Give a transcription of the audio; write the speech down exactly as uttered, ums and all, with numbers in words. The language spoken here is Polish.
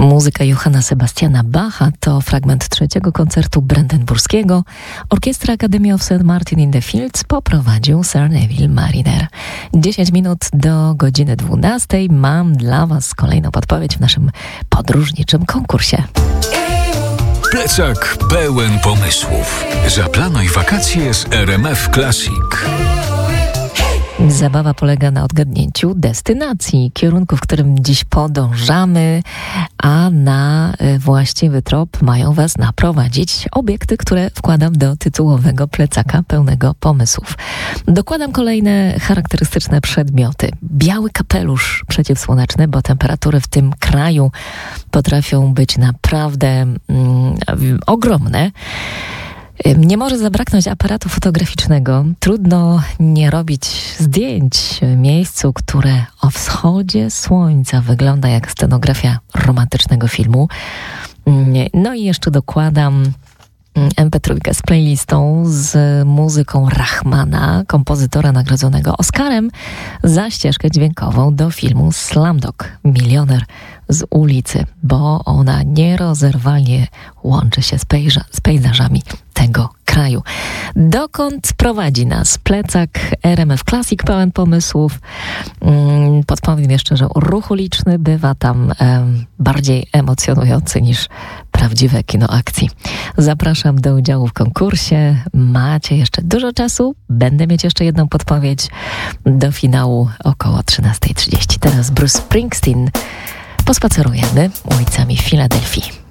Muzyka Johanna Sebastiana Bacha to fragment trzeciego koncertu brandenburskiego. Orkiestra Academy of Saint Martin in the Fields poprowadził Sir Neville Marriner. dziesięć minut do godziny dwunastej mam dla Was kolejną podpowiedź w naszym podróżniczym konkursie. Plecak pełen pomysłów. Zaplanuj wakacje z R M F Classic. Zabawa polega na odgadnięciu destynacji, kierunku, w którym dziś podążamy, a na właściwy trop mają Was naprowadzić obiekty, które wkładam do tytułowego plecaka pełnego pomysłów. Dokładam kolejne charakterystyczne przedmioty. Biały kapelusz przeciwsłoneczny, bo temperatury w tym kraju potrafią być naprawdę mm, ogromne. Nie może zabraknąć aparatu fotograficznego. Trudno nie robić zdjęć w miejscu, które o wschodzie słońca wygląda jak scenografia romantycznego filmu. No i jeszcze dokładam em pe trzy z playlistą z muzyką Rahmana, kompozytora nagrodzonego Oscarem za ścieżkę dźwiękową do filmu Slumdog, Milioner z ulicy, bo ona nierozerwalnie łączy się z, pejza- z pejzażami tego kraju. Dokąd prowadzi nas plecak R M F Classic pełen pomysłów? Hmm, podpowiem jeszcze, że ruch uliczny bywa tam em, bardziej emocjonujący niż prawdziwe kino akcji. Zapraszam do udziału w konkursie. Macie jeszcze dużo czasu. Będę mieć jeszcze jedną podpowiedź do finału około trzynasta trzydzieści. Teraz Bruce Springsteen. Pospacerujemy ulicami Filadelfii.